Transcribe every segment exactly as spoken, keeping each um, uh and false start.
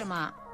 ಕಾರ್ಯಕ್ರಮ.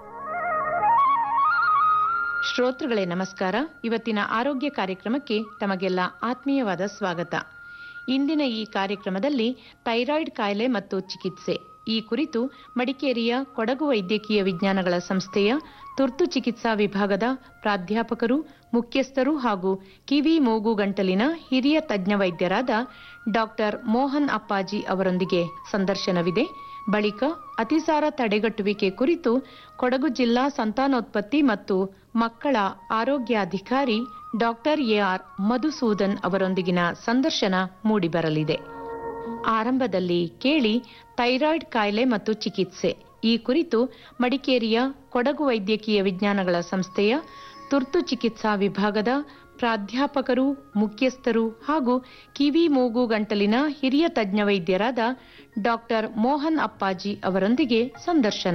ಶ್ರೋತೃಗಳೇ ನಮಸ್ಕಾರ. ಇವತ್ತಿನ ಆರೋಗ್ಯ ಕಾರ್ಯಕ್ರಮಕ್ಕೆ ತಮಗೆಲ್ಲ ಆತ್ಮೀಯವಾದ ಸ್ವಾಗತ. ಇಂದಿನ ಈ ಕಾರ್ಯಕ್ರಮದಲ್ಲಿ ಥೈರಾಯ್ಡ್ ಕಾಯಿಲೆ ಮತ್ತು ಚಿಕಿತ್ಸೆ ಈ ಕುರಿತು ಮಡಿಕೇರಿಯ ಕೊಡಗು ವೈದ್ಯಕೀಯ ವಿಜ್ಞಾನಗಳ ಸಂಸ್ಥೆಯ ತುರ್ತು ಚಿಕಿತ್ಸಾ ವಿಭಾಗದ ಪ್ರಾಧ್ಯಾಪಕರು, ಮುಖ್ಯಸ್ಥರು ಹಾಗೂ ಕಿವಿ ಮೂಗು ಗಂಟಲಿನ ಹಿರಿಯ ತಜ್ಞ ವೈದ್ಯರಾದ ಡಾಕ್ಟರ್ ಮೋಹನ್ ಅಪ್ಪಾಜಿ ಅವರೊಂದಿಗೆ ಸಂದರ್ಶನವಿದೆ. ಬಳಿಕ ಅತಿಸಾರ ತಡೆಗಟ್ಟುವಿಕೆ ಕುರಿತು ಕೊಡಗು ಜಿಲ್ಲಾ ಸಂತಾನೋತ್ಪತ್ತಿ ಮತ್ತು ಮಕ್ಕಳ ಆರೋಗ್ಯಾಧಿಕಾರಿ ಡಾಕ್ಟರ್ ಎಆರ್ ಮಧುಸೂದನ್ ಅವರೊಂದಿಗಿನ ಸಂದರ್ಶನ ಮೂಡಿಬರಲಿದೆ. ಆರಂಭದಲ್ಲಿ ಕೇಳಿ ಥೈರಾಯ್ಡ್ ಕಾಯಿಲೆ ಮತ್ತು ಚಿಕಿತ್ಸೆ ಈ ಕುರಿತು ಮಡಿಕೇರಿಯ ಕೊಡಗು ವೈದ್ಯಕೀಯ ವಿಜ್ಞಾನಗಳ ಸಂಸ್ಥೆಯ ತುರ್ತು ಚಿಕಿತ್ಸಾ ವಿಭಾಗದ ಪ್ರಾಧ್ಯಾಪಕರು, ಮುಖ್ಯಸ್ಥರು ಹಾಗೂ ಕಿವಿ ಮೂಗು ಗಂಟಲಿನ ಹಿರಿಯ ತಜ್ಞ ವೈದ್ಯರಾದ ಡಾಕ್ಟರ್ ಮೋಹನ್ ಅಪ್ಪಾಜಿ ಅವರೊಂದಿಗೆ ಸಂದರ್ಶನ.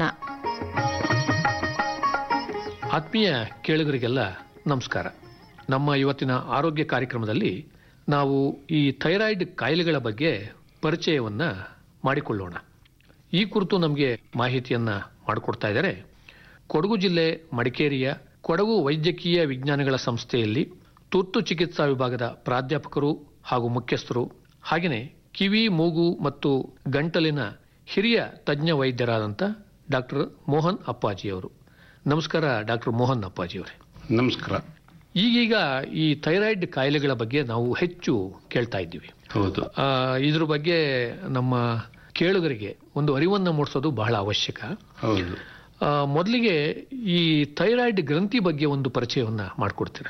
ಆತ್ಮೀಯ ಕೇಳುಗರಿಗೆಲ್ಲ ನಮಸ್ಕಾರ. ನಮ್ಮ ಇವತ್ತಿನ ಆರೋಗ್ಯ ಕಾರ್ಯಕ್ರಮದಲ್ಲಿ ನಾವು ಈ ಥೈರಾಯ್ಡ್ ಕಾಯಿಲೆಗಳ ಬಗ್ಗೆ ಪರಿಚಯವನ್ನ ಮಾಡಿಕೊಳ್ಳೋಣ. ಈ ಕುರಿತು ನಮಗೆ ಮಾಹಿತಿಯನ್ನ ಮಾಡಿಕೊಡ್ತಾ ಇದ್ದಾರೆ ಕೊಡಗು ಜಿಲ್ಲೆ ಮಡಿಕೇರಿಯ ಕೊಡಗು ವೈದ್ಯಕೀಯ ವಿಜ್ಞಾನಗಳ ಸಂಸ್ಥೆಯಲ್ಲಿ ತುರ್ತು ಚಿಕಿತ್ಸಾ ವಿಭಾಗದ ಪ್ರಾಧ್ಯಾಪಕರು ಹಾಗೂ ಮುಖ್ಯಸ್ಥರು, ಹಾಗೆಯೇ ಕಿವಿ ಮೂಗು ಮತ್ತು ಗಂಟಲಿನ ಹಿರಿಯ ತಜ್ಞ ವೈದ್ಯರಾದಂಥ ಡಾಕ್ಟರ್ ಮೋಹನ್ ಅಪ್ಪಾಜಿ ಅವರು. ನಮಸ್ಕಾರ ಡಾಕ್ಟರ್ ಮೋಹನ್ ಅಪ್ಪಾಜಿ ಅವರೇ. ನಮಸ್ಕಾರ. ಈಗೀಗ ಈ ಥೈರಾಯ್ಡ್ ಕಾಯಿಲೆಗಳ ಬಗ್ಗೆ ನಾವು ಹೆಚ್ಚು ಕೇಳ್ತಾ ಇದ್ದೀವಿ. ಹೌದು. ಇದ್ರ ಬಗ್ಗೆ ನಮ್ಮ ಕೇಳುಗರಿಗೆ ಒಂದು ಅರಿವನ್ನು ಮೂಡಿಸೋದು ಬಹಳ ಅವಶ್ಯಕ. ಹೌದು. ಮೊದಲಿಗೆ ಈ ಥೈರಾಯ್ಡ್ ಗ್ರಂಥಿ ಬಗ್ಗೆ ಒಂದು ಪರಿಚಯವನ್ನ ಮಾಡಿಕೊಡ್ತೀರಾ?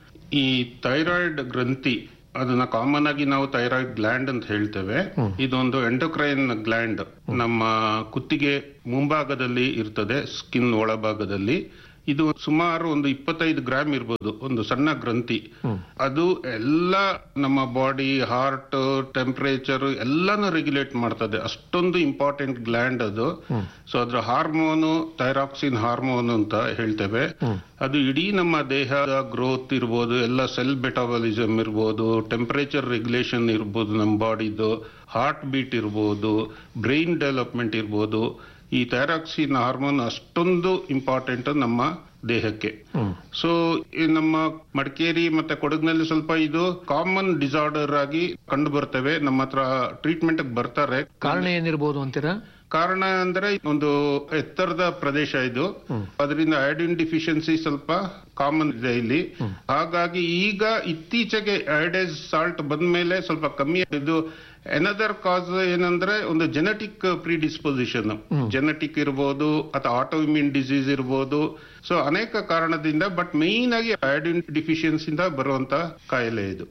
ಈ ಥೈರಾಯ್ಡ್ ಗ್ರಂಥಿ ಅದನ್ನ ಕಾಮನ್ ಆಗಿ ನಾವು ಥೈರಾಯ್ಡ್ ಗ್ಲ್ಯಾಂಡ್ ಅಂತ ಹೇಳ್ತೇವೆ. ಇದೊಂದು ಎಂಡೋಕ್ರೈನ್ ಗ್ಲ್ಯಾಂಡ್ ನಮ್ಮ ಕುತ್ತಿಗೆ ಮುಂಭಾಗದಲ್ಲಿ ಇರ್ತದೆ, ಸ್ಕಿನ್ ಒಳಭಾಗದಲ್ಲಿ. ಇದು ಸುಮಾರು ಒಂದು ಇಪ್ಪತ್ತೈದು ಗ್ರಾಮ್ ಇರ್ಬೋದು, ಒಂದು ಸಣ್ಣ ಗ್ರಂಥಿ. ಅದು ಎಲ್ಲ ನಮ್ಮ ಬಾಡಿ, ಹಾರ್ಟ್, ಟೆಂಪರೇಚರ್ ಎಲ್ಲಾನು ರೆಗ್ಯುಲೇಟ್ ಮಾಡ್ತದೆ. ಅಷ್ಟೊಂದು ಇಂಪಾರ್ಟೆಂಟ್ ಗ್ಲ್ಯಾಂಡ್ ಅದು. ಸೊ ಅದ್ರ ಹಾರ್ಮೋನು ಥೈರಾಕ್ಸಿನ್ ಹಾರ್ಮೋನ್ ಅಂತ ಹೇಳ್ತೇವೆ. ಅದು ಇಡೀ ನಮ್ಮ ದೇಹದ ಗ್ರೋತ್ ಇರ್ಬೋದು, ಎಲ್ಲ ಸೆಲ್ ಮೆಟಾಬಲಿಸಮ್ ಇರ್ಬೋದು, ಟೆಂಪರೇಚರ್ ರೆಗ್ಯುಲೇಷನ್ ಇರ್ಬೋದು, ನಮ್ಮ ಬಾಡಿದು ಹಾರ್ಟ್ ಬೀಟ್ ಇರ್ಬೋದು, ಬ್ರೈನ್ ಡೆವಲಪ್ಮೆಂಟ್ ಇರ್ಬೋದು. ಈ ಥೈರಾಕ್ಸಿನ್ ಹಾರ್ಮೋನ್ ಅಷ್ಟೊಂದು ಇಂಪಾರ್ಟೆಂಟ್ ನಮ್ಮ ದೇಹಕ್ಕೆ. ಸೊ ನಮ್ಮ ಮಡಿಕೇರಿ ಮತ್ತೆ ಕೊಡಗಿನಲ್ಲಿ ಸ್ವಲ್ಪ ಇದು ಕಾಮನ್ ಡಿಸಾರ್ಡರ್ ಆಗಿ ಕಂಡು ಬರ್ತವೆ. ನಮ್ಮ ಹತ್ರ ಟ್ರೀಟ್ಮೆಂಟ್ ಬರ್ತಾರೆ. ಕಾರಣ ಏನಿರ್ಬೋದು ಅಂತೀರಾ? ಕಾರಣ ಅಂದ್ರೆ ಒಂದು ಎತ್ತರದ ಪ್ರದೇಶ ಇದು, ಅದರಿಂದ ಐಡಿನ್ ಡಿಫಿಷಿಯನ್ಸಿ ಸ್ವಲ್ಪ ಕಾಮನ್ ಇದೆ ಇಲ್ಲಿ. ಹಾಗಾಗಿ ಈಗ ಇತ್ತೀಚೆಗೆ ಐಡೈಸ್ ಸಾಲ್ಟ್ ಬಂದ್ಮೇಲೆ ಸ್ವಲ್ಪ ಕಮ್ಮಿ. ಇದು ಎನದರ್ ಕಾಸ್ ಏನಂದ್ರೆ ಒಂದು ಜೆನೆಟಿಕ್ ಪ್ರಿಡಿಸ್ಪೊಸಿಷನ್, ಜೆನೆಟಿಕ್ ಇರ್ಬೋದು ಅಥವಾ ಆಟೋ ಇಮ್ಯೂನ್ ಡಿಸೀಸ್ ಇರ್ಬೋದು. ಸೊ ಅನೇಕ ಕಾರಣದಿಂದ, ಬಟ್ ಮೇನ್ ಆಗಿ ಐಡಿನ್ ಡಿಫಿಷಿಯನ್ಸಿಯಿಂದ ಬರುವಂತ ಕಾಯಿಲೆ ಇದು.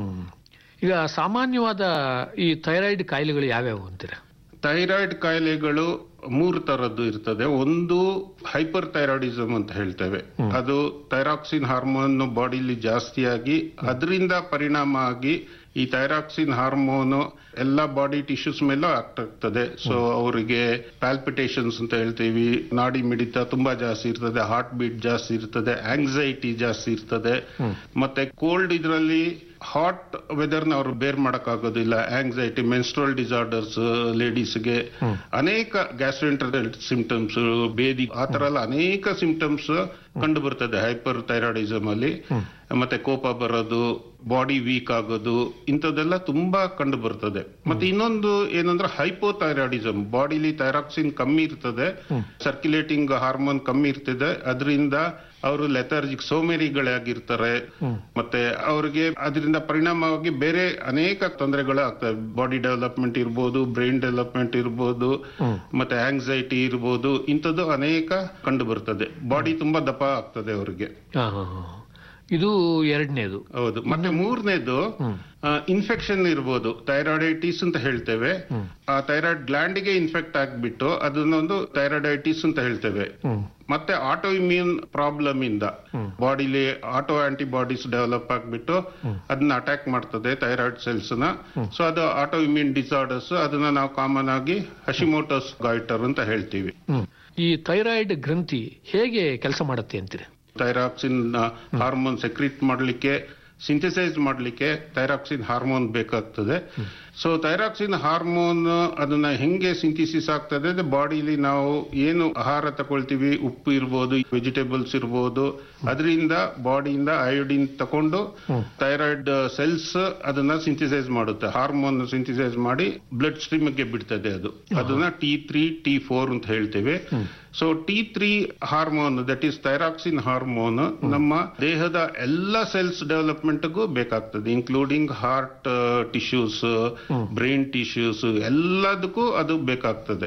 ಈಗ ಸಾಮಾನ್ಯವಾದ ಈ ಥೈರಾಯ್ಡ್ ಕಾಯಿಲೆಗಳು ಯಾವ್ಯಾವು ಅಂತೀರಾ? ಥೈರಾಯ್ಡ್ ಕಾಯಿಲೆಗಳು ಮೂರು ತರದ್ದು ಇರ್ತದೆ. ಒಂದು ಹೈಪರ್ ಥೈರಾಯ್ಡಿಸಮ್ ಅಂತ ಹೇಳ್ತೇವೆ. ಅದು ಥೈರಾಕ್ಸಿನ್ ಹಾರ್ಮೋನ್ ಬಾಡಿಲಿ ಜಾಸ್ತಿಯಾಗಿ ಅದರಿಂದ ಪರಿಣಾಮ ಆಗಿ ಈ ಥೈರಾಕ್ಸಿನ್ ಹಾರ್ಮೋನು ಎಲ್ಲ ಬಾಡಿ ಟಿಶ್ಯೂಸ್ ಮೇಲೂ ಆಕ್ಟ್ ಆಗ್ತದೆ. ಸೊ ಅವರಿಗೆ ಪ್ಯಾಲ್ಪಿಟೇಷನ್ಸ್ ಅಂತ ಹೇಳ್ತೀವಿ, ನಾಡಿ ಮಿಡಿತ ತುಂಬಾ ಜಾಸ್ತಿ ಇರ್ತದೆ, ಹಾರ್ಟ್ ಬೀಟ್ ಜಾಸ್ತಿ ಇರ್ತದೆ, ಆಂಗ್ಸೈಟಿ ಜಾಸ್ತಿ ಇರ್ತದೆ. ಮತ್ತೆ ಕೋಲ್ಡ್ ಇದರಲ್ಲಿ ಹಾಟ್ ವೆದರ್ ನ ಅವರು ಬೇರ್ ಮಾಡಕ್ ಆಗೋದಿಲ್ಲ. ಆಂಗ್ಸೈಟಿ, ಮೆನ್ಸ್ಟ್ರಲ್ ಡಿಸಾರ್ಡರ್ಸ್ ಲೇಡೀಸ್ಗೆ, ಅನೇಕ ಗ್ಯಾಸ್ಟ್ರೋಎಂಟರೈಟಿಸ್ ಸಿಂಪ್ಟಮ್ಸ್, ಬೇದಿ, ಆ ತರ ಎಲ್ಲ ಅನೇಕ ಸಿಂಪ್ಟಮ್ಸ್ ಕಂಡು ಬರ್ತದೆ ಹೈಪರ್ ಥೈರಾಯ್ಡಿಸಮ್ ಅಲ್ಲಿ. ಮತ್ತೆ ಕೋಪ ಬರೋದು, ಬಾಡಿ ವೀಕ್ ಆಗೋದು, ಇಂಥದ್ದೆಲ್ಲ ತುಂಬಾ ಕಂಡು ಬರ್ತದೆ. ಮತ್ತೆ ಇನ್ನೊಂದು ಏನಂದ್ರೆ ಹೈಪೋಥೈರಾಯ್ಡಿಸಮ್, ಬಾಡಿಲಿ ಥೈರಾಕ್ಸಿನ್ ಕಮ್ಮಿ ಇರ್ತದೆ, ಸರ್ಕ್ಯುಲೇಟಿಂಗ್ ಹಾರ್ಮೋನ್ ಕಮ್ಮಿ ಇರ್ತದೆ. ಅದರಿಂದ ಅವರು ಲೆಥಾರ್ಜಿಕ್, ಸೋಮೇರಿಗಳಾಗಿರ್ತಾರೆ. ಮತ್ತೆ ಅವರಿಗೆ ಅದರಿಂದ ಪರಿಣಾಮವಾಗಿ ಬೇರೆ ಅನೇಕ ತೊಂದರೆಗಳು ಆಗ್ತವೆ. ಬಾಡಿ ಡೆವಲಪ್ಮೆಂಟ್ ಇರ್ಬೋದು, ಬ್ರೈನ್ ಡೆವಲಪ್ಮೆಂಟ್ ಇರ್ಬೋದು, ಮತ್ತೆ ಆಂಗ್ಸೈಟಿ ಇರ್ಬೋದು, ಇಂಥದ್ದು ಅನೇಕ ಕಂಡು ಬರ್ತದೆ. ಬಾಡಿ ತುಂಬಾ ದಪ್ಪ ಆಗ್ತದೆ ಅವರಿಗೆ. ಇದು ಎರಡನೇದು. ಹೌದು. ಮತ್ತೆ ಮೂರನೇದು ಇನ್ಫೆಕ್ಷನ್ ಇರ್ಬೋದು, ಥೈರಾಯ್ಡೈಟಿಸ್ ಅಂತ ಹೇಳ್ತೇವೆ. ಆ ಥೈರಾಯ್ಡ್ ಗ್ಲ್ಯಾಂಡ್ಗೆ ಇನ್ಫೆಕ್ಟ್ ಆಗ್ಬಿಟ್ಟು ಅದನ್ನೊಂದು ಥೈರಾಯ್ಡೈಟಿಸ್ ಅಂತ ಹೇಳ್ತೇವೆ. ಮತ್ತೆ ಆಟೋ ಇಮ್ಯೂನ್ ಪ್ರಾಬ್ಲಮ್ ಇಂದ ಬಾಡಿಲಿ ಆಟೋ ಆಂಟಿಬಾಡೀಸ್ ಡೆವಲಪ್ ಆಗ್ಬಿಟ್ಟು ಅದನ್ನ ಅಟ್ಯಾಕ್ ಮಾಡ್ತದೆ ಥೈರಾಯ್ಡ್ ಸೆಲ್ಸ್ ನ. ಸೊ ಅದು ಆಟೋ ಇಮ್ಯೂನ್ ಡಿಸಾರ್ಡರ್ಸ್. ಅದನ್ನ ನಾವು ಕಾಮನ್ ಆಗಿ ಹಶಿಮೋಟೋಸ್ ಗಾಯ್ಟರ್ ಅಂತ ಹೇಳ್ತೀವಿ. ಈ ಥೈರಾಯ್ಡ್ ಗ್ರಂಥಿ ಹೇಗೆ ಕೆಲಸ ಮಾಡುತ್ತೆ ಅಂತೀರಿ? ಥೈರಾಕ್ಸಿನ್ ಹಾರ್ಮೋನ್ ಸೆಕ್ರೀಟ್ ಮಾಡಲಿಕ್ಕೆ, ಸಿಂಥಸೈಸ್ ಮಾಡಲಿಕ್ಕೆ ಥೈರಾಕ್ಸಿನ್ ಹಾರ್ಮೋನ್ ಬೇಕಾಗ್ತದೆ. ಸೊ ಥೈರಾಕ್ಸಿನ್ ಹಾರ್ಮೋನ್ ಅದನ್ನ ಹೆಂಗೆ ಸಿಂಥಿಸಿಸ್ ಆಗ್ತದೆ, ಬಾಡಿಲಿ ನಾವು ಏನು ಆಹಾರ ತಗೊಳ್ತೀವಿ, ಉಪ್ಪು ಇರ್ಬೋದು, ವೆಜಿಟೇಬಲ್ಸ್ ಇರ್ಬೋದು, ಅದರಿಂದ ಬಾಡಿಯಿಂದ ಅಯೋಡಿನ್ ತಕೊಂಡು ಥೈರಾಯ್ಡ್ ಸೆಲ್ಸ್ ಅದನ್ನ ಸಿಂಥಿಸೈಸ್ ಮಾಡುತ್ತೆ, ಹಾರ್ಮೋನ್ ಸಿಂಥಿಸೈಸ್ ಮಾಡಿ ಬ್ಲಡ್ ಸ್ಟ್ರೀಮ್ಗೆ ಬಿಡ್ತದೆ. ಅದು ಅದನ್ನ ಟಿ ತ್ರೀ ಟಿ ಫೋರ್ ಅಂತ ಹೇಳ್ತೇವೆ. So T three hormone that is thyroxine hormone ನಮ್ಮ ದೇಹದ ಎಲ್ಲ ಸೆಲ್ಸ್ ಡೆವಲಪ್ಮೆಂಟ್ಗೂ ಬೇಕಾಗ್ತದೆ, including heart tissues, brain tissues, ಎಲ್ಲದಕ್ಕೂ ಅದು ಬೇಕಾಗ್ತದೆ.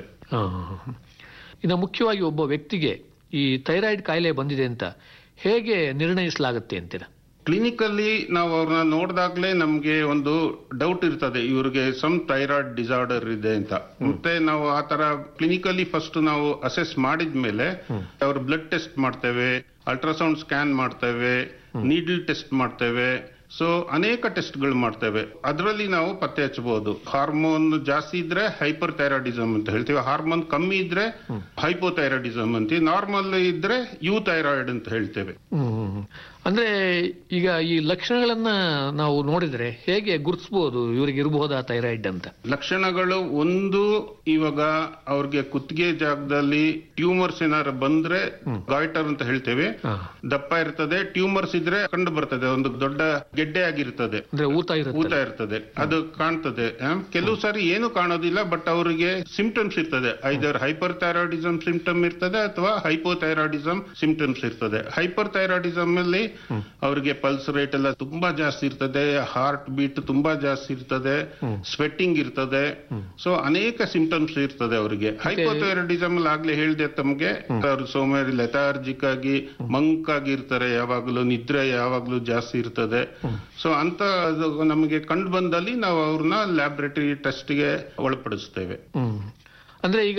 ಇನ್ನು ಮುಖ್ಯವಾಗಿ ಒಬ್ಬ ವ್ಯಕ್ತಿಗೆ ಈ ಥೈರಾಯ್ಡ್ ಕಾಯಿಲೆ ಬಂದಿದೆ ಅಂತ ಹೇಗೆ ನಿರ್ಣಯಿಸಲಾಗುತ್ತೆ ಅಂತೀರಾ? ಕ್ಲಿನಿಕಲ್ಲಿ ನಾವು ಅವ್ರನ್ನ ನೋಡಿದಾಗ್ಲೇ ನಮ್ಗೆ ಒಂದು ಡೌಟ್ ಇರ್ತದೆ, ಇವ್ರಿಗೆ ಸಮ್ ಥೈರಾಯ್ಡ್ ಡಿಸಾರ್ಡರ್ ಇದೆ ಅಂತ. ಮತ್ತೆ ನಾವು ಆ ತರ ಕ್ಲಿನಿಕಲ್ಲಿ ಫಸ್ಟ್ ನಾವು ಅಸೆಸ್ ಮಾಡಿದ್ಮೇಲೆ ಅವ್ರ ಬ್ಲಡ್ ಟೆಸ್ಟ್ ಮಾಡ್ತೇವೆ, ಅಲ್ಟ್ರಾಸೌಂಡ್ ಸ್ಕ್ಯಾನ್ ಮಾಡ್ತೇವೆ, ನೀಡಲ್ ಟೆಸ್ಟ್ ಮಾಡ್ತೇವೆ. ಸೊ ಅನೇಕ ಟೆಸ್ಟ್ಗಳು ಮಾಡ್ತೇವೆ. ಅದರಲ್ಲಿ ನಾವು ಪತ್ತೆ ಹಚ್ಚಬಹುದು. ಹಾರ್ಮೋನ್ ಜಾಸ್ತಿ ಇದ್ರೆ ಹೈಪರ್ ಥೈರಾಯ್ಡಿಸಮ್ ಅಂತ ಹೇಳ್ತೀವಿ, ಹಾರ್ಮೋನ್ ಕಮ್ಮಿ ಇದ್ರೆ ಹೈಪೋಥೈರಾಯ್ಡಿಸಮ್ ಅಂತ, ನಾರ್ಮಲ್ ಇದ್ರೆ ಯು ಥೈರಾಯ್ಡ್ ಅಂತ ಹೇಳ್ತೇವೆ. ಅಂದ್ರೆ ಈಗ ಈ ಲಕ್ಷಣಗಳನ್ನ ನಾವು ನೋಡಿದ್ರೆ ಹೇಗೆ ಗುರುತಿಸಬಹುದು ಇವರಿಗೆ ಇರಬಹುದಾ ಥೈರಾಯ್ಡ್ ಅಂತ? ಲಕ್ಷಣಗಳು ಒಂದು, ಇವಾಗ ಅವ್ರಿಗೆ ಕುತ್ತಿಗೆ ಜಾಗದಲ್ಲಿ ಟ್ಯೂಮರ್ಸ್ ಏನಾದ್ರು ಬಂದ್ರೆ ಗಾಯ್ಟರ್ ಅಂತ ಹೇಳ್ತೇವೆ, ದಪ್ಪ ಇರ್ತದೆ. ಟ್ಯೂಮರ್ಸ್ ಇದ್ರೆ ಕಂಡು ಬರ್ತದೆ, ಒಂದು ದೊಡ್ಡ ಗೆಡ್ಡೆ ಆಗಿರ್ತದೆ, ಊತ ಇರ್ತದೆ, ಅದು ಕಾಣ್ತದೆ. ಕೆಲವು ಸಾರಿ ಏನು ಕಾಣೋದಿಲ್ಲ, ಬಟ್ ಅವರಿಗೆ ಸಿಂಪ್ಟಮ್ಸ್ ಇರ್ತದೆ, ಐದರ್ ಹೈಪರ್ ಥೈರಾಯ್ಡಿಸಮ್ ಸಿಂಪ್ಟಮ್ ಇರ್ತದೆ ಅಥವಾ ಹೈಪೋಥೈರಾಯ್ಡಿಸಮ್ ಸಿಂಪ್ಟಮ್ಸ್ ಇರ್ತದೆ. ಹೈಪರ್ ಥೈರಾಯ್ಡಿಸಮ್ ಅಲ್ಲಿ ಅವರಿಗೆ ಪಲ್ಸ್ ರೇಟ್ ಎಲ್ಲ ತುಂಬಾ ಜಾಸ್ತಿ ಇರ್ತದೆ, ಹಾರ್ಟ್ ಬೀಟ್ ತುಂಬಾ ಜಾಸ್ತಿ ಇರ್ತದೆ, ಸ್ವೆಟ್ಟಿಂಗ್ ಇರ್ತದೆ. ಸೊ ಅನೇಕ ಸಿಂಪ್ಟಮ್ಸ್ ಇರ್ತದೆ ಅವರಿಗೆ. ಹೈಪೋಥೈರಾಯ್ಡಿಸಮ್ ಅಲ್ಲಿ ಆಗ್ಲೇ ಹೇಳಿದೆ ತಮಗೆ, ಅವರು ಸೋಮಾರಿ ಲೆಥಾರ್ಜಿಕ್ ಆಗಿ ಮಂಕ್ ಆಗಿರ್ತಾರೆ, ಯಾವಾಗಲೂ ನಿದ್ರೆ ಯಾವಾಗ್ಲೂ ಜಾಸ್ತಿ ಇರ್ತದೆ. ಸೊ ಅಂತ ನಮಗೆ ಕಂಡು ಬಂದಲ್ಲಿ ನಾವು ಅವ್ರನ್ನ ಲ್ಯಾಬೊರೇಟರಿ ಟೆಸ್ಟ್ಗೆ ಒಳಪಡಿಸ್ತೇವೆ. ಅಂದ್ರೆ ಈಗ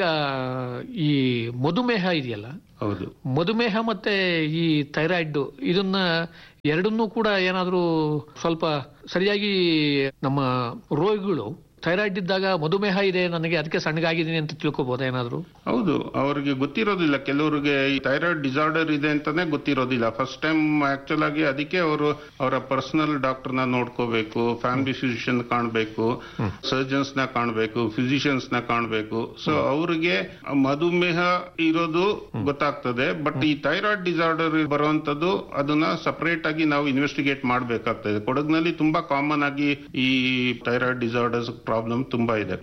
ಈ ಮಧುಮೇಹ ಇದೆಯಲ್ಲ, ಹೌದು, ಮಧುಮೇಹ ಮತ್ತೆ ಈ ಥೈರಾಯ್ಡ್ ಇದನ್ನ ಎರಡನ್ನೂ ಕೂಡ ಏನಾದ್ರೂ ಸ್ವಲ್ಪ ಸರಿಯಾಗಿ ನಮ್ಮ ರೋಗಿಗಳು ಥೈರಾಯ್ಡ್ ಇದ್ದಾಗ ಮಧುಮೇಹ ಇದೆ ನನಗೆ ಅದಕ್ಕೆ ಸಣ್ಣಗಾಗಿದ್ದೀನಿ ಅಂತ ತಿಳ್ಕೊಬಹುದಾ ಏನಾದ್ರು? ಹೌದು, ಅವರಿಗೆ ಗೊತ್ತಿರೋದಿಲ್ಲ. ಕೆಲವರಿಗೆ ಈ ಥೈರಾಯ್ಡ್ ಡಿಸಾರ್ಡರ್ ಇದೆ ಅಂತಾನೆ ಗೊತ್ತಿರೋದಿಲ್ಲ. ಫಸ್ಟ್ ಟೈಮ್ ಆಕ್ಚುಲ್ ಆಗಿ ಅದಕ್ಕೆ ಅವರು ಅವರ ಪರ್ಸನಲ್ ಡಾಕ್ಟರ್ ನ ನೋಡ್ಕೋಬೇಕು, ಫ್ಯಾಮಿಲಿ ಫಿಸಿಷಿಯನ್ ಕಾಣಬೇಕು, ಸರ್ಜನ್ಸ್ ನ ಕಾಣಬೇಕು, ಫಿಸಿಷಿಯನ್ಸ್ ನ ಕಾಣಬೇಕು. ಸೊ ಅವರಿಗೆ ಮಧುಮೇಹ ಇರೋದು ಗೊತ್ತಾಗ್ತದೆ. ಬಟ್ ಈ ಥೈರಾಯ್ಡ್ ಡಿಸಾರ್ಡರ್ ಬರುವಂತದ್ದು ಅದನ್ನ ಸಪರೇಟ್ ಆಗಿ ನಾವು ಇನ್ವೆಸ್ಟಿಗೇಟ್ ಮಾಡಬೇಕಾಗ್ತದೆ. ಕೊಡಗಿನಲ್ಲಿ ತುಂಬಾ ಕಾಮನ್ ಆಗಿ ಈ ಥೈರಾಯ್ಡ್ ಡಿಸಾರ್ಡರ್ಸ್ ಪ್ರಾಬ್ಲಮ್ ತುಂಬಾ ಇದೆ.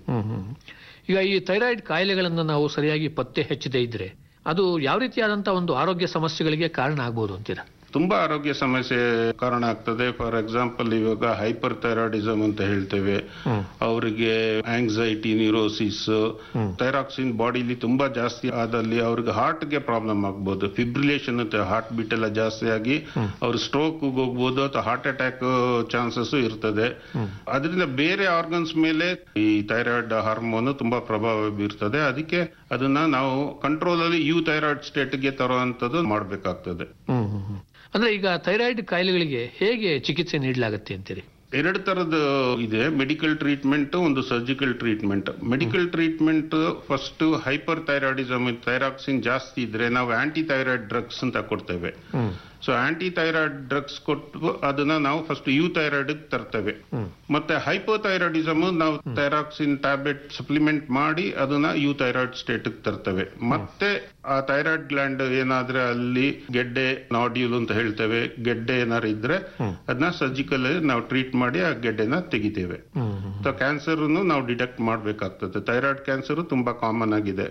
ಈಗ ಈ ಥೈರಾಯ್ಡ್ ಕಾಯಿಲೆಗಳನ್ನು ನಾವು ಸರಿಯಾಗಿ ಪತ್ತೆ ಹಚ್ಚದೇ ಇದ್ರೆ ಅದು ಯಾವ ರೀತಿಯಾದಂತಹ ಒಂದು ಆರೋಗ್ಯ ಸಮಸ್ಯೆಗಳಿಗೆ ಕಾರಣ ಆಗ್ಬೋದು ಅಂತೀರಾ? ತುಂಬಾ ಆರೋಗ್ಯ ಸಮಸ್ಯೆ ಕಾರಣ ಆಗ್ತದೆ. ಫಾರ್ ಎಕ್ಸಾಂಪಲ್, ಇವಾಗ ಹೈಪರ್ ಥೈರಾಯ್ಡಿಸಮ್ ಅಂತ ಹೇಳ್ತೇವೆ, ಅವರಿಗೆ ಆಂಗ್ಸೈಟಿ, ನ್ಯೂರೋಸಿಸ್, ಥೈರಾಕ್ಸಿನ್ ಬಾಡಿಲಿ ತುಂಬಾ ಜಾಸ್ತಿ ಆದಲ್ಲಿ ಅವ್ರಿಗೆ ಹಾರ್ಟ್ ಗೆ ಪ್ರಾಬ್ಲಮ್ ಆಗ್ಬೋದು. ಫಿಬ್ರಿಲೇಷನ್ ಅಂತ ಹಾರ್ಟ್ ಬೀಟ್ ಎಲ್ಲ ಜಾಸ್ತಿ ಆಗಿ ಅವ್ರು ಸ್ಟ್ರೋಕ್ ಹೋಗ್ಬೋದು ಅಥವಾ ಹಾರ್ಟ್ ಅಟ್ಯಾಕ್ ಚಾನ್ಸಸ್ ಇರ್ತದೆ. ಅದರಿಂದ ಬೇರೆ ಆರ್ಗನ್ಸ್ ಮೇಲೆ ಈ ಥೈರಾಯ್ಡ್ ಹಾರ್ಮೋನ್ ತುಂಬಾ ಪ್ರಭಾವ ಬೀರ್ತದೆ. ಅದಕ್ಕೆ ಅದನ್ನ ನಾವು ಕಂಟ್ರೋಲ್ ಅಲ್ಲಿ ಯು ಥೈರಾಯ್ಡ್ ಸ್ಟೇಟ್ ಗೆ ತರುವಂತದ್ದು ಮಾಡಬೇಕಾಗ್ತದೆ. ಅಂದ್ರೆ ಈಗ ಥೈರಾಯ್ಡ್ ಕಾಯಿಲೆಗಳಿಗೆ ಹೇಗೆ ಚಿಕಿತ್ಸೆ ನೀಡಲಾಗುತ್ತೆ ಅಂತೀರಿ? ಎರಡು ತರದ ಇದೆ, ಮೆಡಿಕಲ್ ಟ್ರೀಟ್ಮೆಂಟ್, ಒಂದು surgical treatment. Medical treatment first hyper thyroidism, thyroxine ಜಾಸ್ತಿ ಇದ್ರೆ ನಾವು ಆಂಟಿ ಥೈರಾಯ್ಡ್ ಡ್ರಗ್ಸ್ ಅಂತ ಕೊಡ್ತೇವೆ. ಸೊ ಆಂಟಿ ಥೈರಾಯ್ಡ್ ಡ್ರಗ್ಸ್ ಕೊಟ್ಟು ಅದನ್ನ ನಾವು ಫಸ್ಟ್ ಯು ಥೈರಾಯ್ಡ್ ತರ್ತೇವೆ. ಮತ್ತೆ ಹೈಪೋಥೈರಾಯ್ಡಿಸಮ್ ನಾವು ಥೈರಾಕ್ಸಿನ್ ಟ್ಯಾಬ್ಲೆಟ್ ಸಪ್ಲಿಮೆಂಟ್ ಮಾಡಿ ಅದನ್ನ ಯು ಥೈರಾಯ್ಡ್ ಸ್ಟೇಟ್ ತರ್ತೇವೆ. ಮತ್ತೆ ಆ ಥೈರಾಯ್ಡ್ ಗ್ಲ್ಯಾಂಡ್ ಏನಾದ್ರೆ ಅಲ್ಲಿ ಗೆಡ್ಡೆ, ನಾಡ್ಯೂಲ್ ಅಂತ ಹೇಳ್ತೇವೆ, ಗೆಡ್ಡೆ ಏನಾದ್ರು ಇದ್ರೆ ಅದನ್ನ ಸರ್ಜಿಕಲ್ ನಾವು ಟ್ರೀಟ್ ಮಾಡಿ ಆ ಗೆಡ್ಡೆನ ತೆಗಿತೇವೆ. ಸೊ ಕ್ಯಾನ್ಸರ್ ನಾವು ಡಿಟೆಕ್ಟ್ ಮಾಡ್ಬೇಕಾಗ್ತದೆ. ಥೈರಾಯ್ಡ್ ಕ್ಯಾನ್ಸರ್ ತುಂಬಾ ಕಾಮನ್ ಆಗಿದೆ.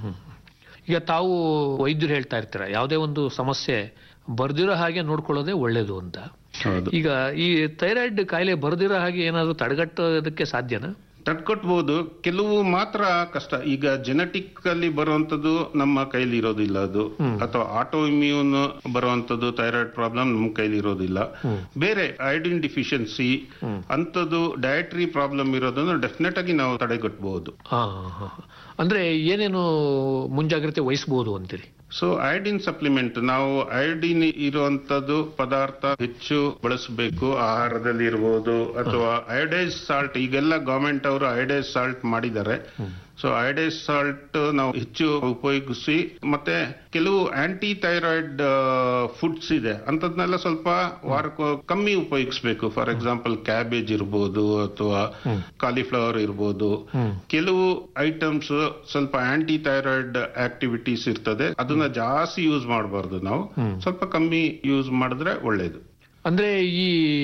ಈಗ ತಾವು ವೈದ್ಯರು ಹೇಳ್ತಾ ಇರ್ತೀರ ಯಾವುದೇ ಒಂದು ಸಮಸ್ಯೆ ಬರ್ದಿರೋ ಹಾಗೆ ನೋಡ್ಕೊಳ್ಳೋದೇ ಒಳ್ಳೇದು ಅಂತ. ಈಗ ಈ ಥೈರಾಯ್ಡ್ ಕಾಯಿಲೆ ಬರ್ದಿರೋ ಹಾಗೆ ಏನಾದ್ರು ತಡೆಗಟ್ಟೋದಕ್ಕೆ ಸಾಧ್ಯನಾ? ತಡ್ಕೊಟ್ಬಹುದು, ಕೆಲವು ಮಾತ್ರ ಕಷ್ಟ. ಈಗ ಜೆನೆಟಿಕ್ ಅಲ್ಲಿ ಬರುವಂತದ್ದು ನಮ್ಮ ಕೈಲಿ ಇರೋದಿಲ್ಲ ಅದು, ಅಥವಾ ಆಟೋ ಇಮ್ಯೂನ್ ಬರುವಂತದ್ದು ಥೈರಾಯ್ಡ್ ಪ್ರಾಬ್ಲಮ್ ನಮ್ಮ ಕೈಲಿ ಇರೋದಿಲ್ಲ. ಬೇರೆ ಐಡಿನ್ ಡಿಫಿಷಿಯನ್ಸಿ ಅಂತದ್ದು ಡಯಟ್ರಿ ಪ್ರಾಬ್ಲಮ್ ಇರೋದನ್ನು ಡೆಫಿನೆಟ್ ಆಗಿ ನಾವು ತಡೆಗಟ್ಟಬಹುದು. ಅಂದ್ರೆ ಏನೇನು ಮುಂಜಾಗ್ರತೆ ವಹಿಸಬಹುದು ಅಂತೀರಿ? ಸೊ ಐಡಿನ್ ಸಪ್ಲಿಮೆಂಟ್, ನಾವು ಐಡಿನ್ ಇರುವಂತದ್ದು ಪದಾರ್ಥ ಹೆಚ್ಚು ಬಳಸಬೇಕು. ಆಹಾರದಲ್ಲಿ ಇರಬಹುದು ಅಥವಾ ಅಯೋಡೈಸ್ ಸಾಲ್ಟ್, ಈಗೆಲ್ಲ ಗವರ್ಮೆಂಟ್ ಅವರು ಅಯೋಡೈಸ್ ಸಾಲ್ಟ್ ಮಾಡಿದ್ದಾರೆ. ಸೊ ಅಯೋಡೈಸ್ ಸಾಲ್ಟ್ ನಾವು ಹೆಚ್ಚು ಉಪಯೋಗಿಸಿ, ಮತ್ತೆ ಕೆಲವು ಆಂಟಿ ಥೈರಾಯ್ಡ್ ಫುಡ್ಸ್ ಇದೆ ಅಂತದ್ನೆಲ್ಲ ಸ್ವಲ್ಪ ವಾರಕ್ಕೂ ಕಮ್ಮಿ ಉಪಯೋಗಿಸ್ಬೇಕು. ಫಾರ್ ಎಕ್ಸಾಂಪಲ್ ಕ್ಯಾಬೇಜ್ ಇರ್ಬೋದು ಅಥವಾ ಕಾಲಿಫ್ಲವರ್ ಇರ್ಬೋದು. ಕೆಲವು ಐಟಮ್ಸ್ ಸ್ವಲ್ಪ ಆಂಟಿ ಥೈರಾಯ್ಡ್ ಆಕ್ಟಿವಿಟೀಸ್ ಇರ್ತದೆ, ಅದನ್ನ ಜಾಸ್ತಿ ಯೂಸ್ ಮಾಡಬಾರ್ದು. ನಾವು ಸ್ವಲ್ಪ ಕಮ್ಮಿ ಯೂಸ್ ಮಾಡಿದ್ರೆ ಒಳ್ಳೇದು. ಅಂದ್ರೆ ಈ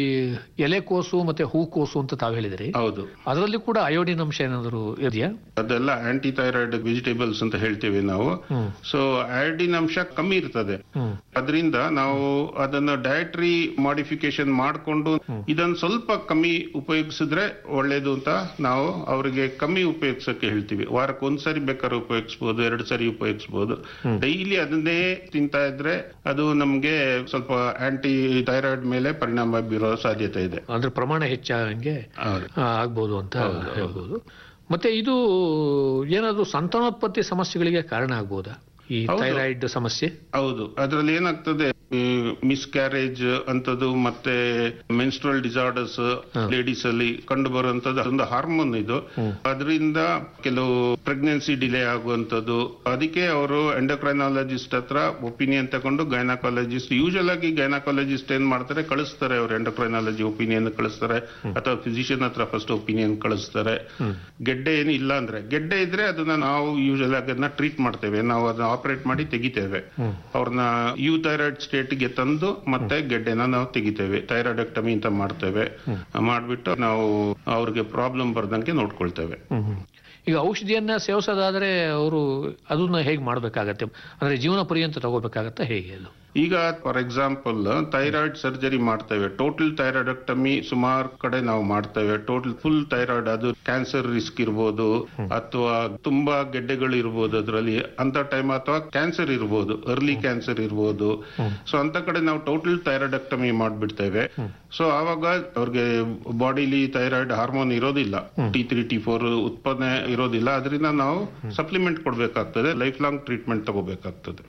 ಎಲೆಕೋಸು ಮತ್ತೆ ಹೂಕೋಸು ಅಂತ ತಾವು ಹೇಳಿದ್ರಿ. ಹೌದು, ಅದರಲ್ಲಿ ಕೂಡ ಅಯೋಡಿನ್ ಅಂಶ ಏನಾದರೂ ಇದೆಯಾ? ಅದೆಲ್ಲ ಆಂಟಿ ಥೈರಾಯ್ಡ್ ವೆಜಿಟೇಬಲ್ಸ್ ಅಂತ ಹೇಳ್ತೇವೆ ನಾವು. ಸೊ ಅಯೋಡಿನ್ ಅಂಶ ಕಮ್ಮಿ ಇರ್ತದೆ, ಅದರಿಂದ ನಾವು ಅದನ್ನ ಡಯಟ್ರಿ ಮಾಡಿಫಿಕೇಶನ್ ಮಾಡಿಕೊಂಡು ಇದನ್ನ ಸ್ವಲ್ಪ ಕಮ್ಮಿ ಉಪಯೋಗಿಸಿದ್ರೆ ಒಳ್ಳೇದು ಅಂತ ನಾವು ಅವರಿಗೆ ಕಮ್ಮಿ ಉಪಯೋಗಿಸಕ್ಕೆ ಹೇಳ್ತೀವಿ. ವಾರಕ್ಕೆ ಒಂದ್ಸರಿ ಬೇಕಾದ್ರೆ ಉಪಯೋಗಿಸಬಹುದು, ಎರಡು ಸರಿ ಉಪಯೋಗಿಸಬಹುದು. ಡೈಲಿ ಅದನ್ನೇ ತಿಂತಾ ಇದ್ರೆ ಅದು ನಮ್ಗೆ ಸ್ವಲ್ಪ ಆಂಟಿ ಥೈರಾಯ್ಡ್ ಮೇಲೆ ಪರಿಣಾಮ ಬೀರೋ ಸಾಧ್ಯತೆ ಇದೆ. ಅಂದ್ರೆ ಪ್ರಮಾಣ ಹೆಚ್ಚಾಗಂಗೆ ಆಗ್ಬಹುದು ಅಂತ ಹೇಳ್ಬೋದು. ಮತ್ತೆ ಇದು ಏನಾದ್ರು ಸಂತಾನೋತ್ಪತ್ತಿ ಸಮಸ್ಯೆಗಳಿಗೆ ಕಾರಣ ಆಗ್ಬೋದಾ ಈ ಥೈರಾಯ್ಡ್ ಸಮಸ್ಯೆ? ಹೌದು, ಅದರಲ್ಲಿ ಏನಾಗ್ತದೆ, ಮಿಸ್ಕ್ಯಾರೇಜ್ ಅಂತದ್ದು ಮತ್ತೆ ಮೆನ್ಸ್ಟ್ರಲ್ ಡಿಸಾರ್ಡರ್ಸ್ ಲೇಡೀಸ್ ಅಲ್ಲಿ ಕಂಡು ಬರುವಂತದ್ದು ಒಂದು ಹಾರ್ಮೋನ್ ಇದು. ಅದರಿಂದ ಕೆಲವು ಪ್ರೆಗ್ನೆನ್ಸಿ ಡಿಲೇ ಆಗುವಂತದ್ದು. ಅದಕ್ಕೆ ಅವರು ಎಂಡೋಕ್ರೈನಾಲಜಿಸ್ಟ್ ಹತ್ರ ಒಪಿನಿಯನ್ ತಗೊಂಡು ಗೈನಕಾಲಜಿಸ್ಟ್, ಯೂಶಲ್ ಆಗಿ ಗೈನಕಾಲಜಿಸ್ಟ್ ಏನ್ ಮಾಡ್ತಾರೆ, ಕಳಿಸ್ತಾರೆ. ಅವರು ಎಂಡೋಕ್ರೈನಾಲಜಿ ಒಪಿನಿಯನ್ ಕಳಿಸ್ತಾರೆ ಅಥವಾ ಫಿಸಿಷಿಯನ್ ಹತ್ರ ಫಸ್ಟ್ ಒಪಿನಿಯನ್ ಕಳಿಸ್ತಾರೆ. ಗೆಡ್ಡೆ ಏನು ಇಲ್ಲ ಅಂದ್ರೆ, ಗೆಡ್ಡೆ ಇದ್ರೆ ಅದನ್ನ ನಾವು ಯೂಶಲ್ ಆಗಿ ಅದನ್ನ ಟ್ರೀಟ್ ಮಾಡ್ತೇವೆ, ನಾವು ಅದನ್ನ ಆಪರೇಟ್ ಮಾಡಿ ತೆಗಿತೇವೆ. ಅವ್ರನ್ನ ಯು ಥೈರಾಯ್ಡ್ ಸ್ಟೇಟ್ ಗೆ ತಂದು ಮತ್ತೆ ಗೆಡ್ಡೆನ ನಾವು ತೆಗಿತೇವೆ, ಥೈರಾಯ್ಡೆಕ್ಟಮಿ ಅಂತ ಮಾಡ್ತೇವೆ. ಮಾಡ್ಬಿಟ್ಟು ನಾವು ಅವ್ರಿಗೆ ಪ್ರಾಬ್ಲಮ್ ಬರ್ದಂಗೆ ನೋಡ್ಕೊಳ್ತೇವೆ. ಈಗ ಔಷಧಿಯನ್ನ ಸೇವಿಸೋದಾದ್ರೆ ಅವರು ಅದನ್ನ ಹೇಗೆ ಮಾಡ್ಬೇಕಾಗತ್ತೆ? ಅಂದ್ರೆ ಜೀವನ ಪರ್ಯಂತ ತಗೋಬೇಕಾಗತ್ತಾ, ಹೇಗೆ ಅದು? ಈಗ ಫಾರ್ ಎಕ್ಸಾಂಪಲ್ ಥೈರಾಯ್ಡ್ ಸರ್ಜರಿ ಮಾಡ್ತೇವೆ, ಟೋಟಲ್ ಥೈರಾಯ್ಡೆಕ್ಟಮಿ ಸುಮಾರು ಕಡೆ ನಾವು ಮಾಡ್ತೇವೆ. ಟೋಟಲ್ ಫುಲ್ ಥೈರಾಯ್ಡ್, ಅದು ಕ್ಯಾನ್ಸರ್ ರಿಸ್ಕ್ ಇರ್ಬೋದು ಅಥವಾ ತುಂಬಾ ಗೆಡ್ಡೆಗಳು ಇರ್ಬೋದು ಅದರಲ್ಲಿ, ಅಂತ ಟೈಮ್ ಅಥವಾ ಕ್ಯಾನ್ಸರ್ ಇರ್ಬೋದು, ಅರ್ಲಿ ಕ್ಯಾನ್ಸರ್ ಇರ್ಬೋದು. ಸೊ ಅಂತ ಕಡೆ ನಾವು ಟೋಟಲ್ ಥೈರಾಯ್ಡೆಕ್ಟಮಿ ಮಾಡ್ಬಿಡ್ತೇವೆ. ಸೊ ಆವಾಗ ಅವ್ರಿಗೆ ಬಾಡಿಲಿ ಥೈರಾಯ್ಡ್ ಹಾರ್ಮೋನ್ ಇರೋದಿಲ್ಲ, ಟಿ ತ್ರೀ ಟಿ ಫೋರ್ ಉತ್ಪನ್ನ ಇರೋದಿಲ್ಲ. ಅದರಿಂದ ನಾವು ಸಪ್ಲಿಮೆಂಟ್ ಕೊಡ್ಬೇಕಾಗ್ತದೆ, ಲೈಫ್ ಲಾಂಗ್ ಟ್ರೀಟ್ಮೆಂಟ್ ತಗೋಬೇಕಾಗ್ತದೆ.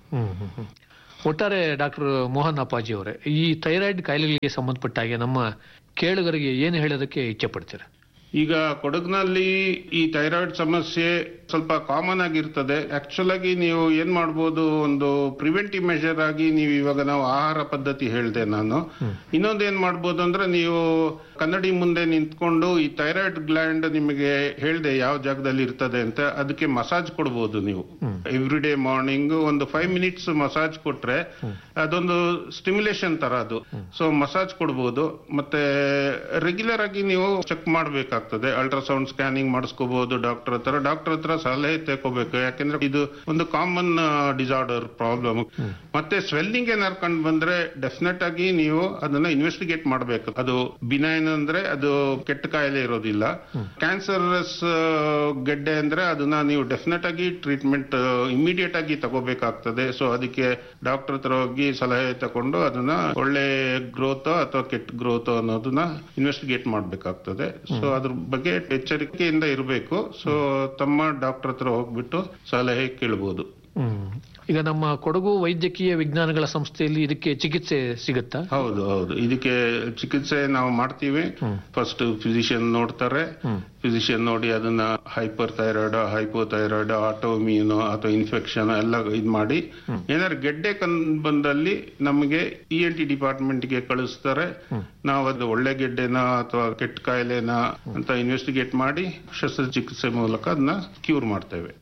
ಒಟ್ಟಾರೆ ಡಾಕ್ಟರ್ ಮೋಹನ್ ಅಪ್ಪಾಜಿ ಅವರೇ, ಈ ಥೈರಾಯ್ಡ್ ಕಾಯಿಲೆಗಳಿಗೆ ಸಂಬಂಧಪಟ್ಟ ಹಾಗೆ ನಮ್ಮ ಕೇಳುಗರಿಗೆ ಏನು ಹೇಳೋದಕ್ಕೆ ಇಚ್ಛೆ ಪಡ್ತೀರಾ? ಈಗ ಕೊಡಗಿನಲ್ಲಿ ಈ ಥೈರಾಯ್ಡ್ ಸಮಸ್ಯೆ ಸ್ವಲ್ಪ ಕಾಮನ್ ಆಗಿರ್ತದೆ. ಆಕ್ಚುಲ್ ಆಗಿ ನೀವು ಏನ್ ಮಾಡ್ಬೋದು, ಒಂದು ಪ್ರಿವೆಂಟಿವ್ ಮೆಷರ್ ಆಗಿ ನೀವು ಇವಾಗ ನಾವು ಆಹಾರ ಪದ್ಧತಿ ಹೇಳ್ದೆ ನಾನು. ಇನ್ನೊಂದು ಏನ್ ಮಾಡ್ಬೋದು ಅಂದ್ರೆ, ನೀವು ಕನ್ನಡಿ ಮುಂದೆ ನಿಂತ್ಕೊಂಡು ಈ ಥೈರಾಯ್ಡ್ ಗ್ಲ್ಯಾಂಡ್ ನಿಮಗೆ ಹೇಳ್ದೆ ಯಾವ ಜಾಗದಲ್ಲಿ ಇರ್ತದೆ ಅಂತ, ಅದಕ್ಕೆ ಮಸಾಜ್ ಕೊಡ್ಬೋದು ನೀವು. ಎವ್ರಿ ಡೇ ಮಾರ್ನಿಂಗ್ ಒಂದು ಫೈವ್ ಮಿನಿಟ್ಸ್ ಮಸಾಜ್ ಕೊಟ್ರೆ ಅದೊಂದು ಸ್ಟಿಮ್ಯುಲೇಷನ್ ತರ ಅದು. ಸೊ ಮಸಾಜ್ ಕೊಡ್ಬೋದು. ಮತ್ತೆ ರೆಗ್ಯುಲರ್ ಆಗಿ ನೀವು ಚೆಕ್ ಮಾಡ್ಬೇಕಾಗ್ತದೆ, ಅಲ್ಟ್ರಾಸೌಂಡ್ ಸ್ಕ್ಯಾನಿಂಗ್ ಮಾಡಿಸ್ಕೋಬಹುದು ಡಾಕ್ಟರ್ ಹತ್ರ. ಡಾಕ್ಟರ್ ಹತ್ರ ಸಲಹೆ ತಗೋಬೇಕು, ಯಾಕೆಂದ್ರೆ ಇದು ಒಂದು ಕಾಮನ್ ಡಿಸಾರ್ಡರ್ ಪ್ರಾಬ್ಲಮ್. ಮತ್ತೆ ಸ್ವೆಲ್ಲಿಂಗ್ ಏನಾರು ಕಂಡು ಬಂದ್ರೆ ಡೆಫಿನೆಟ್ ಆಗಿ ನೀವು ಅದನ್ನ ಇನ್ವೆಸ್ಟಿಗೇಟ್ ಮಾಡ್ಬೇಕು. ಅದು ಬಿನೈನ್ ಅಂದ್ರೆ ಅದು ಕೆಟ್ಟ ಕಾಯಿಲೆ ಇರೋದಿಲ್ಲ. ಕ್ಯಾನ್ಸರಸ್ ಗೆಡ್ಡೆ ಅಂದ್ರೆ ಅದನ್ನ ನೀವು ಡೆಫಿನೆಟ್ ಆಗಿ ಟ್ರೀಟ್ಮೆಂಟ್ ಇಮಿಡಿಯೇಟ್ ಆಗಿ ತಗೋಬೇಕಾಗ್ತದೆ. ಸೊ ಅದಕ್ಕೆ ಡಾಕ್ಟರ್ ಹತ್ರ ಹೋಗಿ ಸಲಹೆ ತಗೊಂಡು ಅದನ್ನ ಒಳ್ಳೆ ಗ್ರೋತ್ ಅಥವಾ ಕೆಟ್ಟ ಗ್ರೋತ್ ಅನ್ನೋದನ್ನ ಇನ್ವೆಸ್ಟಿಗೇಟ್ ಮಾಡ್ಬೇಕಾಗ್ತದೆ. ಸೊ ಅದ್ರ ಬಗ್ಗೆ ಎಚ್ಚರಿಕೆಯಿಂದ ಇರಬೇಕು. ಸೊ ತಮ್ಮ ಡಾಕ್ಟರ್ ಹತ್ರ ಹೋಗ್ಬಿಟ್ಟು ಸಲಹೆ ಕೇಳಬಹುದು. ಈಗ ನಮ್ಮ ಕೊಡಗು ವೈದ್ಯಕೀಯ ವಿಜ್ಞಾನಗಳ ಸಂಸ್ಥೆಯಲ್ಲಿ ಇದಕ್ಕೆ ಚಿಕಿತ್ಸೆ ಸಿಗುತ್ತಾ? ಹೌದು ಹೌದು, ಇದಕ್ಕೆ ಚಿಕಿತ್ಸೆ ನಾವು ಮಾಡ್ತೀವಿ. ಫಸ್ಟ್ ಫಿಸಿಷಿಯನ್ ನೋಡ್ತಾರೆ, ಫಿಸಿಷಿಯನ್ ನೋಡಿ ಅದನ್ನ ಹೈಪರ್ ಥೈರಾಯ್ಡ್, ಹೈಪೋಥೈರಾಯ್ಡ್, ಆಟೋಮ್ಯೂನ್ ಅಥವಾ ಇನ್ಫೆಕ್ಷನ್ ಎಲ್ಲ ಇದ್ ಮಾಡಿ, ಏನಾದ್ರು ಗೆಡ್ಡೆ ಕಂಡು ಬಂದಲ್ಲಿ ನಮಗೆ ಇ ಎನ್ ಟಿ ಡಿಪಾರ್ಟ್ಮೆಂಟ್ ಗೆ ಕಳಿಸ್ತಾರೆ. ನಾವು ಅದು ಒಳ್ಳೆ ಗೆಡ್ಡೆನ ಅಥವಾ ಕೆಟ್ಟ ಕಾಯಿಲೆನ ಅಂತ ಇನ್ವೆಸ್ಟಿಗೇಟ್ ಮಾಡಿ ಶಸ್ತ್ರಚಿಕಿತ್ಸೆ ಮೂಲಕ ಅದನ್ನ ಕ್ಯೂರ್ ಮಾಡ್ತೇವೆ.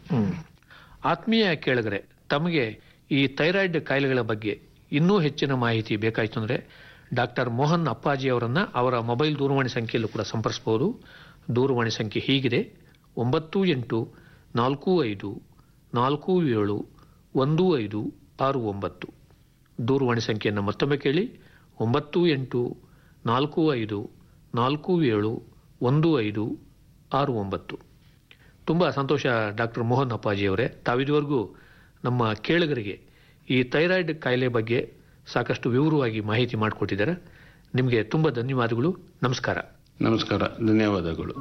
ಆತ್ಮೀಯ ಕೇಳಿದರೆ, ತಮಗೆ ಈ ಥೈರಾಯ್ಡ್ ಕಾಯಿಲೆಗಳ ಬಗ್ಗೆ ಇನ್ನೂ ಹೆಚ್ಚಿನ ಮಾಹಿತಿ ಬೇಕಾಯಿತು ಅಂದರೆ ಡಾಕ್ಟರ್ ಮೋಹನ್ ಅಪ್ಪಾಜಿ ಅವರನ್ನ ಅವರ ಮೊಬೈಲ್ ದೂರವಾಣಿ ಸಂಖ್ಯೆಯಲ್ಲೂ ಕೂಡ ಸಂಪರ್ಸಬಹುದು. ದೂರವಾಣಿ ಸಂಖ್ಯೆ ಹೀಗಿದೆ: ಒಂಬತ್ತು ಎಂಟು ನಾಲ್ಕು ಐದು ನಾಲ್ಕು ಏಳು ಒಂದು ಐದು ಆರು ಒಂಬತ್ತು. ದೂರವಾಣಿ ಸಂಖ್ಯೆಯನ್ನು ಮತ್ತೊಮ್ಮೆ ಕೇಳಿ: ಒಂಬತ್ತು ಎಂಟು ನಾಲ್ಕು ಐದು ನಾಲ್ಕು ಏಳು ಒಂದು ಐದು ಆರು ಒಂಬತ್ತು. ತುಂಬ ಸಂತೋಷ ಡಾಕ್ಟರ್ ಮೋಹನ್ ಅಪ್ಪಾಜಿ ಅವರೇ, ತಾವಿದುವರೆಗೂ ನಮ್ಮ ಕೇಳುಗರಿಗೆ ಈ ಥೈರಾಯ್ಡ್ ಕಾಯಿಲೆ ಬಗ್ಗೆ ಸಾಕಷ್ಟು ವಿವರವಾಗಿ ಮಾಹಿತಿ ಮಾಡಿಕೊಟ್ಟಿದ್ದಾರೆ. ನಿಮಗೆ ತುಂಬ ಧನ್ಯವಾದಗಳು. ನಮಸ್ಕಾರ. ನಮಸ್ಕಾರ, ಧನ್ಯವಾದಗಳು.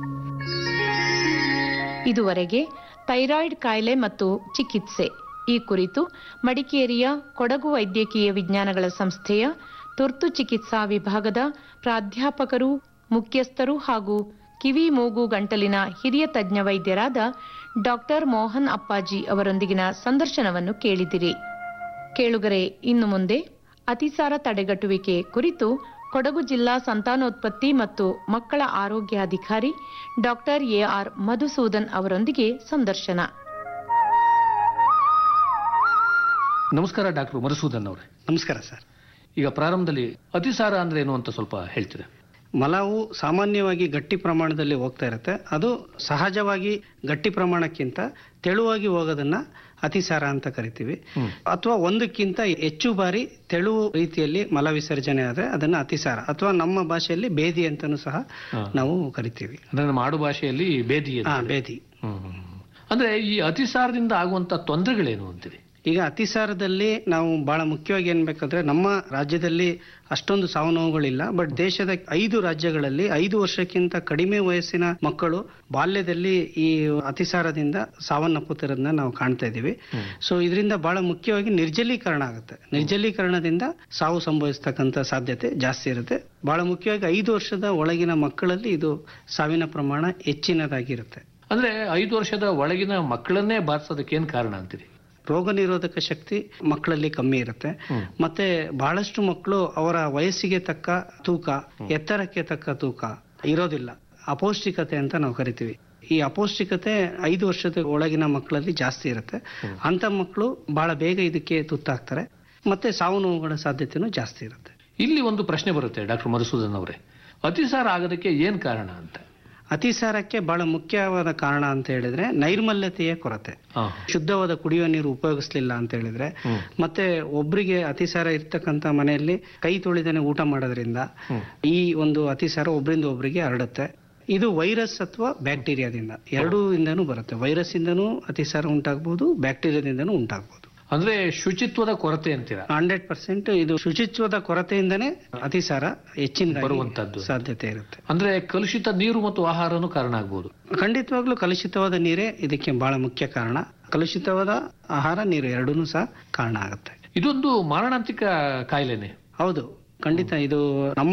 ಇದುವರೆಗೆ ಥೈರಾಯ್ಡ್ ಕಾಯಿಲೆ ಮತ್ತು ಚಿಕಿತ್ಸೆ ಈ ಕುರಿತು ಮಡಿಕೇರಿಯ ಕೊಡಗು ವೈದ್ಯಕೀಯ ವಿಜ್ಞಾನಗಳ ಸಂಸ್ಥೆಯ ತುರ್ತು ಚಿಕಿತ್ಸಾ ವಿಭಾಗದ ಪ್ರಾಧ್ಯಾಪಕರು, ಮುಖ್ಯಸ್ಥರು ಹಾಗೂ ಕಿವಿ ಮೂಗು ಗಂಟಲಿನ ಹಿರಿಯ ತಜ್ಞ ವೈದ್ಯರಾದ ಡಾಕ್ಟರ್ ಮೋಹನ್ ಅಪ್ಪಾಜಿ ಅವರೊಂದಿಗಿನ ಸಂದರ್ಶನವನ್ನು ಕೇಳಿದಿರಿ. ಕೇಳುಗರೆ, ಇನ್ನು ಮುಂದೆ ಅತಿಸಾರ ತಡೆಗಟ್ಟುವಿಕೆ ಕುರಿತು ಕೊಡಗು ಜಿಲ್ಲಾ ಸಂತಾನೋತ್ಪತ್ತಿ ಮತ್ತು ಮಕ್ಕಳ ಆರೋಗ್ಯಾಧಿಕಾರಿ ಡಾಕ್ಟರ್ ಎಆರ್ ಮಧುಸೂದನ್ ಅವರೊಂದಿಗೆ ಸಂದರ್ಶನ. ನಮಸ್ಕಾರ ಡಾಕ್ಟರ್ ಮಧುಸೂದನ್ ಅವರೇ. ನಮಸ್ಕಾರ ಸರ್. ಈಗ ಪ್ರಾರಂಭದಲ್ಲಿ ಅತಿಸಾರ ಅಂದ್ರೆ ಏನು ಅಂತ ಸ್ವಲ್ಪ ಹೇಳ್ತೀರಾ? ಮಲವು ಸಾಮಾನ್ಯವಾಗಿ ಗಟ್ಟಿ ಪ್ರಮಾಣದಲ್ಲಿ ಹೋಗ್ತಾ ಇರುತ್ತೆ. ಅದು ಸಹಜವಾಗಿ ಗಟ್ಟಿ ಪ್ರಮಾಣಕ್ಕಿಂತ ತೆಳುವಾಗಿ ಹೋಗೋದನ್ನ ಅತಿಸಾರ ಅಂತ ಕರಿತೀವಿ. ಅಥವಾ ಒಂದಕ್ಕಿಂತ ಹೆಚ್ಚು ಬಾರಿ ತೆಳುವು ರೀತಿಯಲ್ಲಿ ಮಲ ವಿಸರ್ಜನೆ ಆದ್ರೆ ಅದನ್ನ ಅತಿಸಾರ ಅಥವಾ ನಮ್ಮ ಭಾಷೆಯಲ್ಲಿ ಬೇದಿ ಅಂತಾನೂ ಸಹ ನಾವು ಕರಿತೀವಿ. ಅಂದ್ರೆ ನಮ್ಮ ಆಡು ಭಾಷೆಯಲ್ಲಿ ಬೇದಿ. ಬೇದಿ. ಅಂದ್ರೆ ಈ ಅತಿಸಾರದಿಂದ ಆಗುವಂತ ತೊಂದರೆಗಳೇನು ಅಂತೀರಿ? ಈಗ ಅತಿಸಾರದಲ್ಲಿ ನಾವು ಬಹಳ ಮುಖ್ಯವಾಗಿ ಏನ್ಬೇಕಂದ್ರೆ ನಮ್ಮ ರಾಜ್ಯದಲ್ಲಿ ಅಷ್ಟೊಂದು ಸಾವು ನೋವುಗಳಿಲ್ಲ. ಬಟ್ ದೇಶದ ಐದು ರಾಜ್ಯಗಳಲ್ಲಿ ಐದು ವರ್ಷಕ್ಕಿಂತ ಕಡಿಮೆ ವಯಸ್ಸಿನ ಮಕ್ಕಳು ಬಾಲ್ಯದಲ್ಲಿ ಈ ಅತಿಸಾರದಿಂದ ಸಾವನ್ನಪ್ಪುತ್ತಿರೋದನ್ನ ನಾವು ಕಾಣ್ತಾ ಇದೀವಿ. ಸೊ ಇದರಿಂದ ಬಹಳ ಮುಖ್ಯವಾಗಿ ನಿರ್ಜಲೀಕರಣ ಆಗುತ್ತೆ. ನಿರ್ಜಲೀಕರಣದಿಂದ ಸಾವು ಸಂಭವಿಸ್ತಕ್ಕಂಥ ಸಾಧ್ಯತೆ ಜಾಸ್ತಿ ಇರುತ್ತೆ. ಬಹಳ ಮುಖ್ಯವಾಗಿ ಐದು ವರ್ಷದ ಒಳಗಿನ ಮಕ್ಕಳಲ್ಲಿ ಇದು ಸಾವಿನ ಪ್ರಮಾಣ ಹೆಚ್ಚಿನದಾಗಿರುತ್ತೆ. ಅಂದ್ರೆ ಐದು ವರ್ಷದ ಒಳಗಿನ ಮಕ್ಕಳನ್ನೇ ಬಾರಿಸೋದಕ್ಕೆ ಏನ್ ಕಾರಣ ಅಂತೀರಿ? ರೋಗ ನಿರೋಧಕ ಶಕ್ತಿ ಮಕ್ಕಳಲ್ಲಿ ಕಮ್ಮಿ ಇರುತ್ತೆ. ಮತ್ತೆ ಬಹಳಷ್ಟು ಮಕ್ಕಳು ಅವರ ವಯಸ್ಸಿಗೆ ತಕ್ಕ ತೂಕ, ಎತ್ತರಕ್ಕೆ ತಕ್ಕ ತೂಕ ಇರೋದಿಲ್ಲ. ಅಪೌಷ್ಟಿಕತೆ ಅಂತ ನಾವು ಕರಿತೀವಿ. ಈ ಅಪೌಷ್ಟಿಕತೆ ಐದು ವರ್ಷದ ಒಳಗಿನ ಮಕ್ಕಳಲ್ಲಿ ಜಾಸ್ತಿ ಇರುತ್ತೆ. ಅಂತ ಮಕ್ಕಳು ಬಹಳ ಬೇಗ ಇದಕ್ಕೆ ತುತ್ತಾಗ್ತಾರೆ. ಮತ್ತೆ ಸಾವು ನೋವುಗಳ ಸಾಧ್ಯತೆನೂ ಜಾಸ್ತಿ ಇರುತ್ತೆ. ಇಲ್ಲಿ ಒಂದು ಪ್ರಶ್ನೆ ಬರುತ್ತೆ ಡಾಕ್ಟರ್ ಮಧುಸೂದನ್ ಅವರೇ, ಅತಿಸಾರ ಆಗೋದಕ್ಕೆ ಏನ್ ಕಾರಣ ಅಂತ? ಅತಿಸಾರಕ್ಕೆ ಬಹಳ ಮುಖ್ಯವಾದ ಕಾರಣ ಅಂತ ಹೇಳಿದ್ರೆ ನೈರ್ಮಲ್ಯತೆಯ ಕೊರತೆ. ಶುದ್ಧವಾದ ಕುಡಿಯುವ ನೀರು ಉಪಯೋಗಿಸ್ಲಿಲ್ಲ ಅಂತ ಹೇಳಿದ್ರೆ, ಮತ್ತೆ ಒಬ್ರಿಗೆ ಅತಿಸಾರ ಇರ್ತಕ್ಕಂಥ ಮನೆಯಲ್ಲಿ ಕೈ ತೊಳಿದೇನೆ ಊಟ ಮಾಡೋದ್ರಿಂದ ಈ ಒಂದು ಅತಿಸಾರ ಒಬ್ರಿಂದ ಒಬ್ರಿಗೆ ಹರಡುತ್ತೆ. ಇದು ವೈರಸ್ ಅಥವಾ ಬ್ಯಾಕ್ಟೀರಿಯಾದಿಂದ ಎರಡೂ ಇಂದನೂ ಬರುತ್ತೆ. ವೈರಸ್ ಇಂದನೂ ಅತಿಸಾರ ಉಂಟಾಗಬಹುದು, ಬ್ಯಾಕ್ಟೀರಿಯಾದಿಂದನೂ ಉಂಟಾಗಬಹುದು. ಅಂದ್ರೆ ಶುಚಿತ್ವದ ಕೊರತೆ ಅಂತೀರಾ? ಹಂಡ್ರೆಡ್ ಪರ್ಸೆಂಟ್ ಇದು ಶುಚಿತ್ವದ ಕೊರತೆಯಿಂದನೇ ಅತಿಸಾರ ಹೆಚ್ಚಿನ ಬರುವಂತದ್ದು ಸಾಧ್ಯತೆ ಇರುತ್ತೆ. ಅಂದ್ರೆ ಕಲುಷಿತ ನೀರು ಮತ್ತು ಆಹಾರನೂ ಕಾರಣ ಆಗ್ಬಹುದು. ಖಂಡಿತವಾಗ್ಲೂ ಕಲುಷಿತವಾದ ನೀರೇ ಇದಕ್ಕೆ ಬಹಳ ಮುಖ್ಯ ಕಾರಣ. ಕಲುಷಿತವಾದ ಆಹಾರ, ನೀರು ಎರಡೂ ಸಹ ಕಾರಣ ಆಗುತ್ತೆ. ಇದೊಂದು ಮಾರಣಾಂತಿಕ ಕಾಯಿಲೆನೆ. ಹೌದು, ಖಂಡಿತ. ಇದು ನಮ್ಮ